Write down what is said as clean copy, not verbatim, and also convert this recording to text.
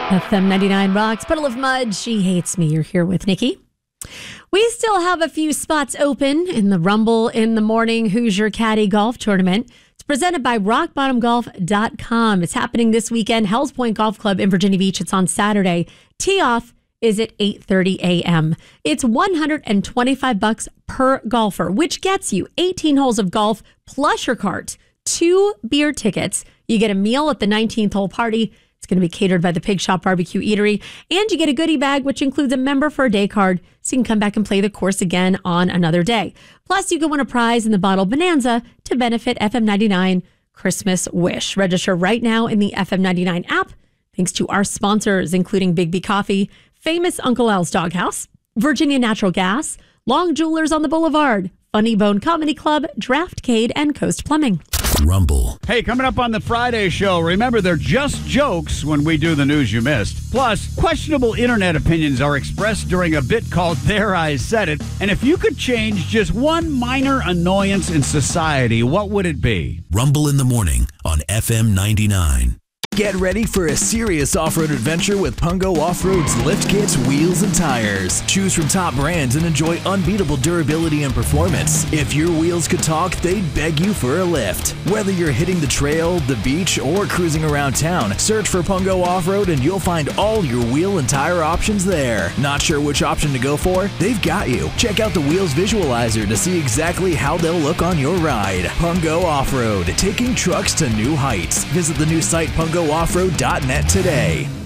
FM 99 rocks. Puddle of Mud, She Hates Me. You're here with Nikki. We still have a few spots open in the Rumble in the Morning Hoosier Caddy Golf Tournament. It's presented by rockbottomgolf.com. It's happening this weekend. Hells Point Golf Club in Virginia Beach. It's on Saturday. Tee off is at 8:30 a.m. It's $125 per golfer, which gets you 18 holes of golf plus your cart, 2 beer tickets. You get a meal at the 19th hole party. It's going to be catered by the Pig Shop Barbecue Eatery. And you get a goodie bag, which includes a member for a day card, so you can come back and play the course again on another day. Plus, you can win a prize in the Bottle Bonanza to benefit FM 99 Christmas Wish. Register right now in the FM 99 app, thanks to our sponsors, including Big B Coffee, Famous Uncle Al's Doghouse, Virginia Natural Gas, Long Jewelers on the Boulevard, Funny Bone Comedy Club, Draftcade, and Coast Plumbing. Rumble. Hey, coming up on the Friday show, remember they're just jokes when we do the news you missed. Plus, questionable internet opinions are expressed during a bit called There I Said It. And if you could change just one minor annoyance in society, what would it be? Rumble in the Morning on FM 99. Get ready for a serious off-road adventure with Pungo Off-Road's lift kits, wheels, and tires. Choose from top brands and enjoy unbeatable durability and performance. If your wheels could talk, they'd beg you for a lift. Whether you're hitting the trail, the beach, or cruising around town, search for Pungo Off-Road and you'll find all your wheel and tire options there. Not sure which option to go for? They've got you. Check out the Wheels Visualizer to see exactly how they'll look on your ride. Pungo Off-Road, taking trucks to new heights. Visit the new site pungo.offroad.net today.